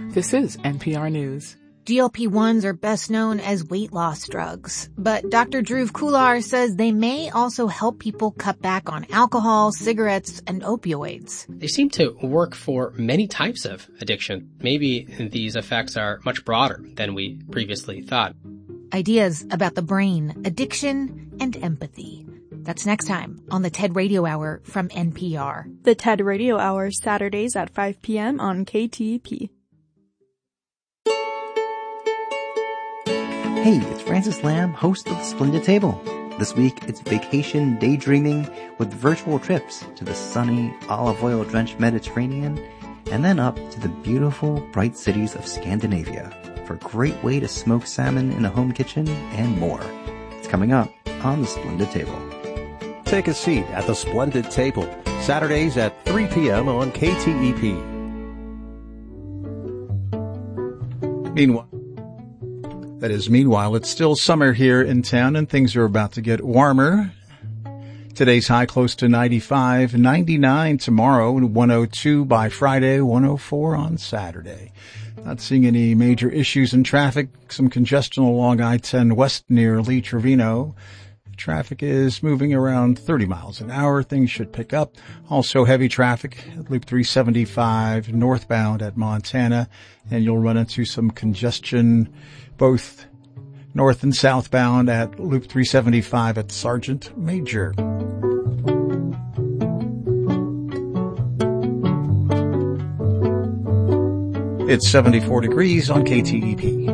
This is NPR News. GLP-1s are best known as weight loss drugs, but Dr. Dhruv Kular says they may also help people cut back on alcohol, cigarettes, and opioids. They seem to work for many types of addiction. Maybe these effects are much broader than we previously thought. Ideas about the brain, addiction, and empathy. That's next time on the TED Radio Hour from NPR. The TED Radio Hour, Saturdays at 5 p.m. on KTEP. Hey, it's Francis Lamb, host of The Splendid Table. This week, it's vacation daydreaming with virtual trips to the sunny, olive oil-drenched Mediterranean, and then up to the beautiful, bright cities of Scandinavia for a great way to smoke salmon in a home kitchen and more. It's coming up on The Splendid Table. Take a seat at The Splendid Table, Saturdays at 3 p.m. on KTEP. Meanwhile, it's still summer here in town and things are about to get warmer. Today's high close to 95, 99 tomorrow, 102 by Friday, 104 on Saturday. Not seeing any major issues in traffic. Some congestion along I-10 west near Lee Trevino. Traffic is moving around 30 miles an hour. Things should pick up. Also heavy traffic at Loop 375 northbound at Montana. And you'll run into some congestion both north and southbound at Loop 375 at Sergeant Major. It's 74 degrees on KTEP.